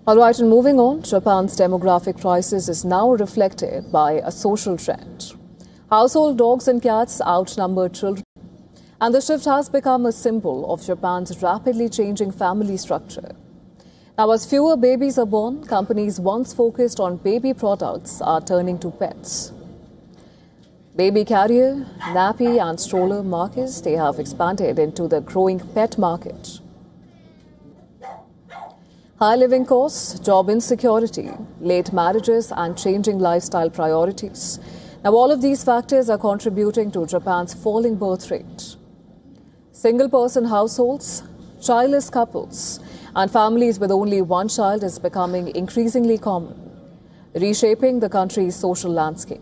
All right, and moving on, Japan's demographic crisis is now reflected by a social trend. Household dogs and cats outnumber children, and the shift has become a symbol of Japan's rapidly changing family structure. Now, as fewer babies are born, companies once focused on baby products are turning to pets. Baby carrier, nappy and stroller markets, they have expanded into the growing pet market. High living costs, job insecurity, late marriages and changing lifestyle priorities. Now, all of these factors are contributing to Japan's falling birth rate. Single-person households, childless couples, and families with only one child is becoming increasingly common, reshaping the country's social landscape.